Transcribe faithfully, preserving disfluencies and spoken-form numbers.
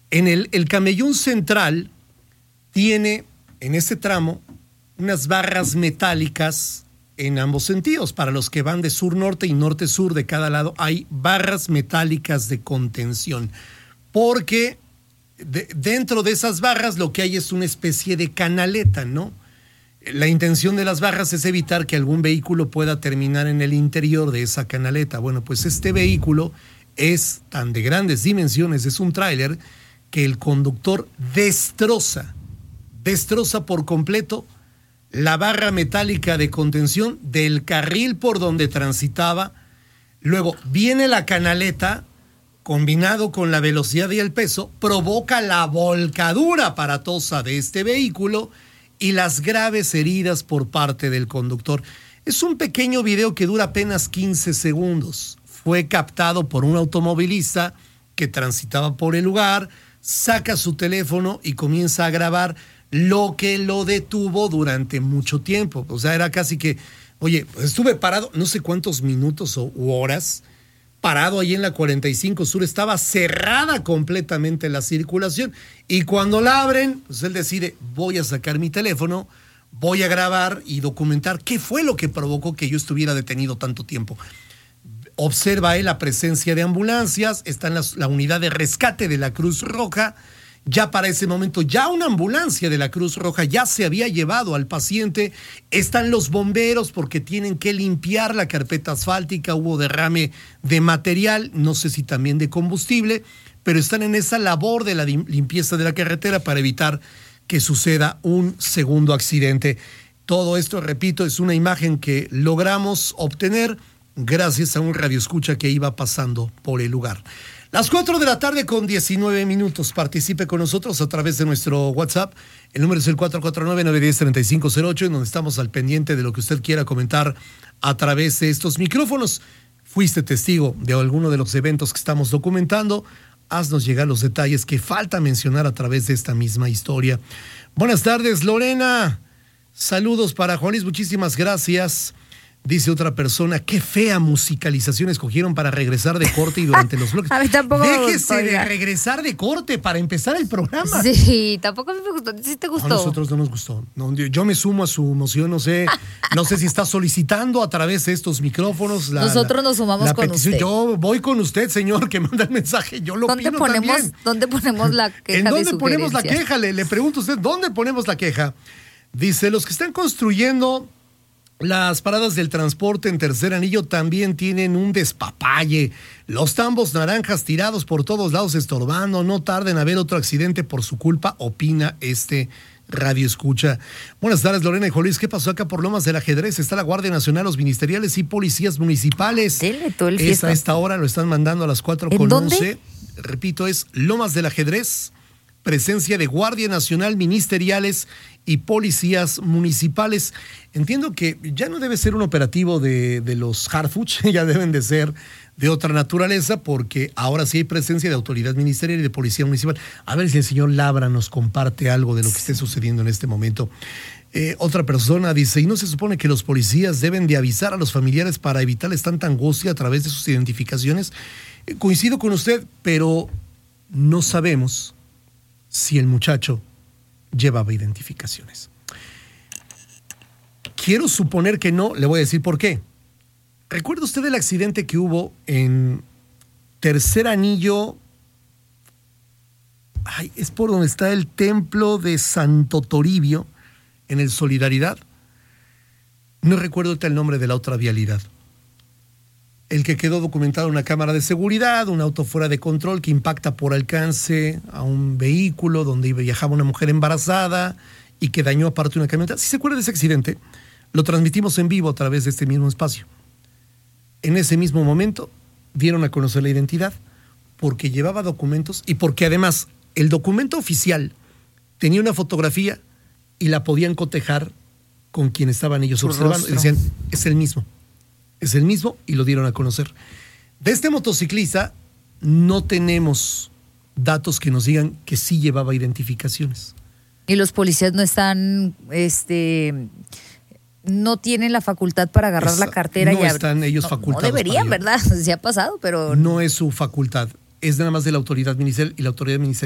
En el, el camellón central tiene en ese tramo unas barras metálicas en ambos sentidos. Para los que van de sur-norte y norte-sur, de cada lado hay barras metálicas de contención. Porque de, dentro de esas barras lo que hay es una especie de canaleta, ¿no? La intención de las barras es evitar que algún vehículo pueda terminar en el interior de esa canaleta. Bueno, pues este vehículo es tan de grandes dimensiones, es un tráiler, que el conductor destroza, destroza por completo la barra metálica de contención del carril por donde transitaba. Luego viene la canaleta, combinado con la velocidad y el peso, provoca la volcadura aparatosa de este vehículo y las graves heridas por parte del conductor. Es un pequeño video que dura apenas quince segundos. Fue captado por un automovilista que transitaba por el lugar, saca su teléfono y comienza a grabar lo que lo detuvo durante mucho tiempo. O sea, era casi que, oye, estuve parado no sé cuántos minutos o u horas, parado ahí en la cuarenta y cinco Sur, estaba cerrada completamente la circulación, y cuando la abren, pues él decide, voy a sacar mi teléfono, voy a grabar y documentar qué fue lo que provocó que yo estuviera detenido tanto tiempo. Observa él la presencia de ambulancias, está en la, la unidad de rescate de la Cruz Roja. Ya para ese momento, ya una ambulancia de la Cruz Roja ya se había llevado al paciente. Están los bomberos porque tienen que limpiar la carpeta asfáltica, hubo derrame de material, no sé si también de combustible, pero están en esa labor de la limpieza de la carretera para evitar que suceda un segundo accidente. Todo esto, repito, es una imagen que logramos obtener gracias a un radioescucha que iba pasando por el lugar. Las cuatro de la tarde con diecinueve minutos. Participe con nosotros a través de nuestro WhatsApp. El número es el cuatro cuatro nueve, nueve uno cero, tres cinco cero ocho, en donde estamos al pendiente de lo que usted quiera comentar a través de estos micrófonos. ¿Fuiste testigo de alguno de los eventos que estamos documentando? Haznos llegar los detalles que falta mencionar a través de esta misma historia. Buenas tardes, Lorena. Saludos para Juan Luis, muchísimas gracias. Dice otra persona, qué fea musicalización escogieron para regresar de corte y durante los bloques. A mí tampoco me Déjese gustó, de oiga. regresar de corte para empezar el programa. Sí, tampoco me gustó. ¿Sí te gustó? No, a nosotros no nos gustó. No, yo me sumo a su emoción, no sé, no sé si está solicitando a través de estos micrófonos. La, nosotros nos sumamos la con petición. usted. Yo voy con usted, señor, que manda el mensaje. Yo lo ¿Dónde opino ponemos, también. ¿Dónde ponemos la queja? ¿En dónde de ponemos la sugerencias? queja? Le, le pregunto a usted, ¿dónde ponemos la queja? Dice, los que están construyendo las paradas del transporte en Tercer Anillo también tienen un despapalle. Los tambos naranjas tirados por todos lados estorbando. No tarden a ver otro accidente por su culpa, opina este radio escucha. Buenas tardes, Lorena y Juan Luis. ¿Qué pasó acá por Lomas del Ajedrez? Está la Guardia Nacional, los ministeriales y policías municipales. Dele todo el Es fiesta. a esta hora, lo están mandando a las cuatro ¿En con dónde? once. Repito, es Lomas del Ajedrez. Presencia de Guardia Nacional, ministeriales y policías municipales. Entiendo que ya no debe ser un operativo de, de los Harfuch, ya deben de ser de otra naturaleza, porque ahora sí hay presencia de autoridad ministerial y de policía municipal. A ver si el señor Labra nos comparte algo de lo que esté sucediendo en este momento. Eh, otra persona dice, ¿y no se supone que los policías deben de avisar a los familiares para evitarles tanta angustia a través de sus identificaciones? Eh, coincido con usted, pero no sabemos si el muchacho llevaba identificaciones. Quiero suponer que no, le voy a decir por qué. ¿Recuerda usted el accidente que hubo en Tercer Anillo? Ay, es por donde está el templo de Santo Toribio, en el Solidaridad. No recuerdo el nombre de la otra vialidad. El que quedó documentado en una cámara de seguridad, un auto fuera de control que impacta por alcance a un vehículo donde viajaba una mujer embarazada y que dañó aparte una camioneta. Si se acuerda de ese accidente, lo transmitimos en vivo a través de este mismo espacio. En ese mismo momento dieron a conocer la identidad porque llevaba documentos y porque además el documento oficial tenía una fotografía y la podían cotejar con quien estaban ellos Su observando. rostro. Y decían, es el mismo. Es el mismo y lo dieron a conocer. De este motociclista no tenemos datos que nos digan que sí llevaba identificaciones. Y los policías no están, este, no tienen la facultad para agarrar Esa- la cartera. no y ab- están ellos no, facultados No deberían, para ello. ¿verdad? Se ha pasado, pero No es su facultad. Es nada más de la autoridad ministerial y la autoridad ministerial